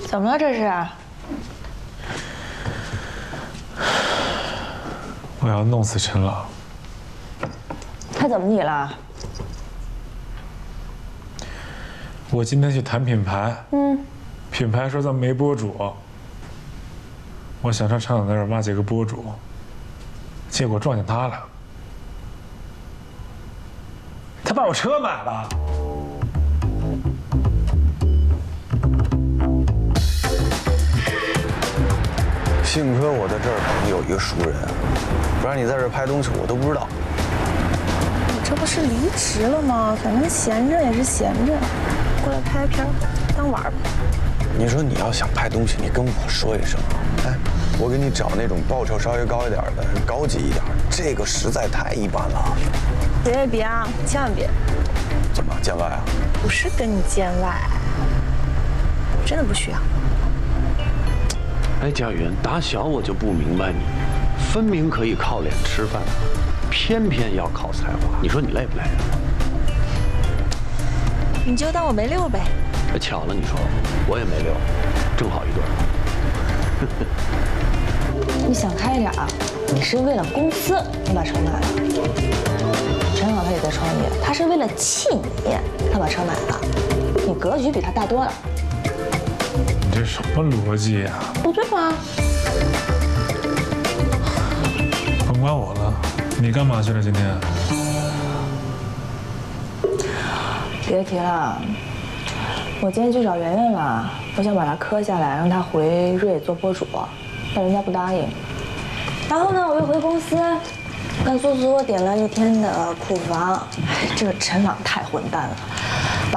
怎么了这是？ 我要弄死陈朗。 他怎么你了？ 我今天去谈品牌，品牌说咱们没博主，我想上陈朗那儿挖几个博主，结果撞见他了。他把我车买了。 幸亏我在这儿可能有一个熟人，不然你在这儿拍东西我都不知道。 我这不是离职了吗？反正闲着也是闲着，过来拍片当玩吧。 你说你要想拍东西，你跟我说一声，哎，我给你找那种报酬稍微高一点的、高级一点，这个实在太一般了。 别啊，千万别！ 怎么见外啊？ 不是跟你见外，真的不需要。 哎，佳云，打小我就不明白你，分明可以靠脸吃饭，偏偏要靠才华。你说你累不累啊？ 你就当我没溜呗。 巧了，你说我也没溜，正好一对。 你想开点啊！你是为了公司你把车买了，陈朗他也在创业，他是为了气你，他把车买了，你格局比他大多了。 你这什么逻辑呀？ 不对吧？ 甭管我了，你干嘛去了今天？ 别提了，我今天去找圆圆了，我想把她磕下来，让她回瑞做博主，但人家不答应。然后呢，我又回公司，跟苏苏点了1天的库房。哎，这个陈朗太混蛋了，